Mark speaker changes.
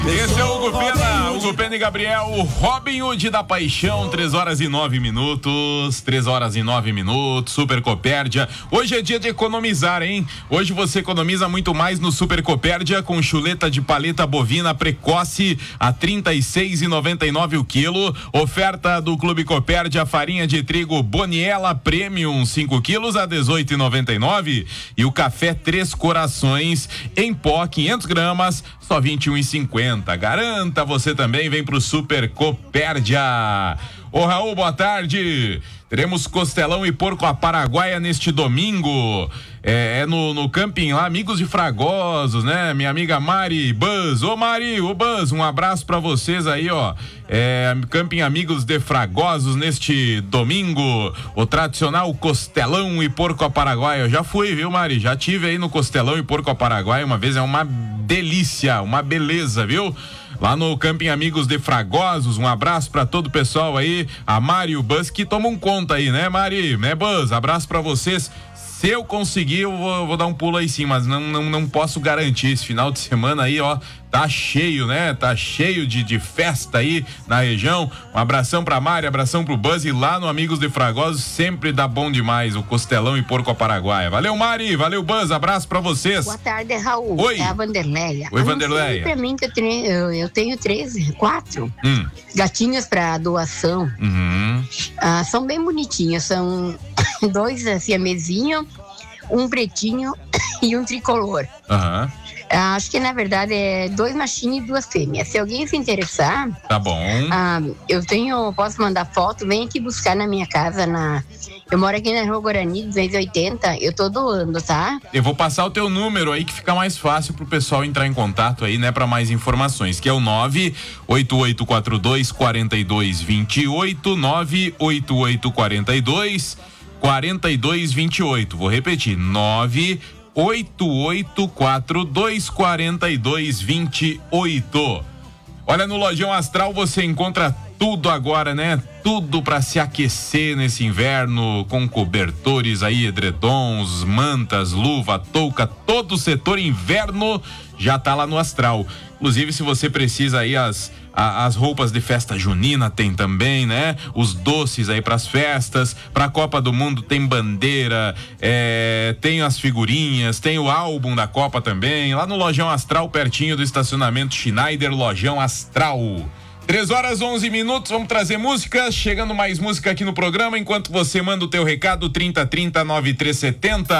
Speaker 1: Esse é o Hugo Pena e Gabriel, o Robin Hood da Paixão, 3 horas e 9 minutos, Super Copérdia. Hoje é dia de economizar, hein? Hoje você economiza muito mais no Super Copérdia com chuleta de paleta bovina precoce a R$ 36,99 o quilo. Oferta do Clube Copérdia, farinha de trigo Boniela Premium 5 quilos a R$ 18,99 e o café Três Corações em pó 500 gramas, só R$ 21,50. Garanta você também, vem pro Super Copérdia. Ô Raul, boa tarde. Teremos costelão e porco à paraguaia neste domingo. É no camping lá, Amigos de Fragosos, né? Minha amiga Mari Buzz. Ô Mari, ô Buzz, um abraço pra vocês aí, ó. Camping Amigos de Fragosos neste domingo. O tradicional costelão e porco à paraguaia. Eu já fui, viu, Mari? Já tive aí no costelão e porco à paraguaia uma vez. É uma delícia, uma beleza, viu? Lá no Camping Amigos de Fragosos, um abraço pra todo o pessoal aí, a Mari e o Buzz que tomam conta aí, né, Mari? Né, Buzz? Abraço pra vocês. Se eu conseguir, eu vou dar um pulo aí sim, mas não posso garantir. Esse final de semana aí, ó, tá cheio, né? Tá cheio de festa aí na região. Um abração pra Mari, abração pro Buzz, e lá no Amigos de Fragosos sempre dá bom demais o costelão e porco à paraguaia. Valeu, Mari, valeu, Buzz, abraço pra vocês.
Speaker 2: Boa tarde, Raul.
Speaker 1: Oi.
Speaker 2: É a Vanderleia.
Speaker 1: Oi, Vanderleia.
Speaker 2: Pra mim que eu tenho 4 gatinhos pra doação. São bem bonitinhos, são 2 siamesinhos, um pretinho e um tricolor. Acho que na verdade é 2 machinhos e 2 fêmeas. Se alguém se interessar,
Speaker 1: tá bom.
Speaker 2: Posso mandar foto, vem aqui buscar na minha casa. Eu moro aqui na Rua Guarani 280, eu tô doando, tá? Eu
Speaker 1: vou passar o teu número aí que fica mais fácil pro pessoal entrar em contato aí, né, pra mais informações, que é o 98842-4228, 98842-4228. Vou repetir, 98842-4228. Olha, no Lojão Astral você encontra tudo agora, né? Tudo para se aquecer nesse inverno, com cobertores aí, edredons, mantas, luva, touca, todo o setor inverno já tá lá no Astral. Inclusive, se você precisa aí as roupas de festa junina tem também, né? Os doces aí pras festas, pra Copa do Mundo tem bandeira, tem as figurinhas, tem o álbum da Copa também, lá no Lojão Astral, pertinho do estacionamento Schneider, Lojão Astral. 3 horas 11 minutos, vamos trazer música, chegando mais música aqui no programa, enquanto você manda o teu recado, 3030-9370.